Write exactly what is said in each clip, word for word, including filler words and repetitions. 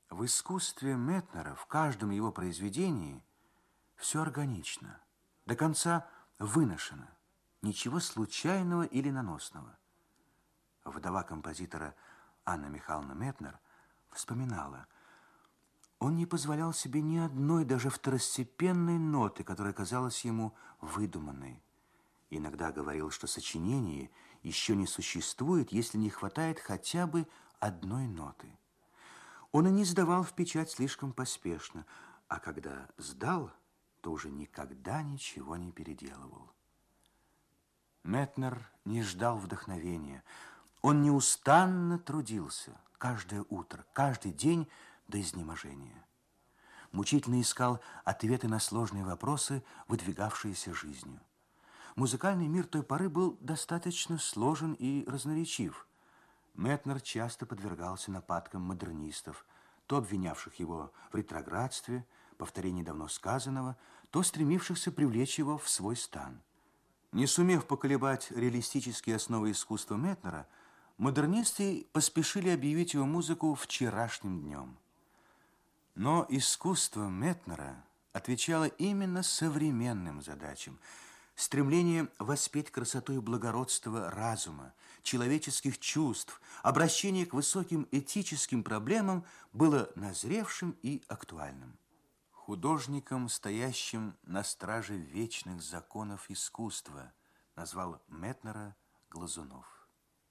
В искусстве Метнера, в каждом его произведении, все органично, до конца выношено, ничего случайного или наносного. Вдова композитора Анна Михайловна Метнер вспоминала: он не позволял себе ни одной, даже второстепенной ноты, которая казалась ему выдуманной. Иногда говорил, что сочинение еще не существует, если не хватает хотя бы одной ноты. Он и не сдавал в печать слишком поспешно, а когда сдал, то уже никогда ничего не переделывал. Метнер не ждал вдохновения. Он неустанно трудился каждое утро, каждый день до изнеможения. Мучительно искал ответы на сложные вопросы, выдвигавшиеся жизнью. Музыкальный мир той поры был достаточно сложен и разноречив. Метнер часто подвергался нападкам модернистов, то обвинявших его в ретроградстве, повторении давно сказанного, то стремившихся привлечь его в свой стан. Не сумев поколебать реалистические основы искусства Метнера, модернисты поспешили объявить его музыку вчерашним днем. Но искусство Метнера отвечало именно современным задачам. Стремление воспеть красоту и благородство разума, человеческих чувств, обращение к высоким этическим проблемам было назревшим и актуальным. Художником, стоящим на страже вечных законов искусства, назвал Метнера Глазунов.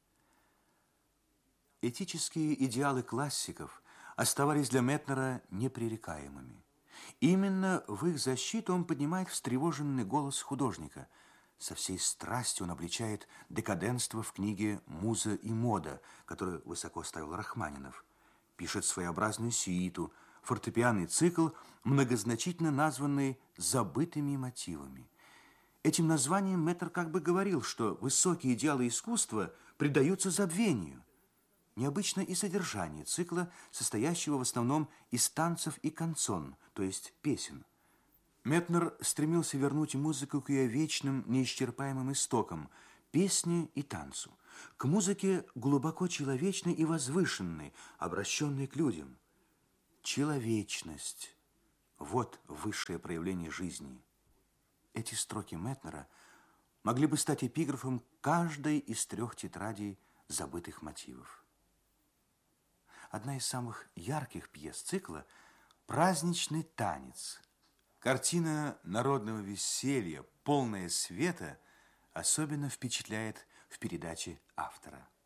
Этические идеалы классиков оставались для Метнера непререкаемыми. Именно в их защиту он поднимает встревоженный голос художника. Со всей страстью он обличает декаденство в книге «Муза и мода», которую высоко ставил Рахманинов. Пишет своеобразную сюиту, фортепианный цикл, многозначительно названный «забытыми мотивами». Этим названием Метнер как бы говорил, что высокие идеалы искусства предаются забвению. Необычно и содержание цикла, состоящего в основном из танцев и канцон, то есть песен. Метнер стремился вернуть музыку к ее вечным, неисчерпаемым истокам, песне и танцу, к музыке глубоко человечной и возвышенной, обращенной к людям. Человечность – вот высшее проявление жизни. Эти строки Метнера могли бы стать эпиграфом каждой из трех тетрадей забытых мотивов. Одна из самых ярких пьес цикла – «Праздничный танец». Картина народного веселья, полная света, особенно впечатляет в передаче автора.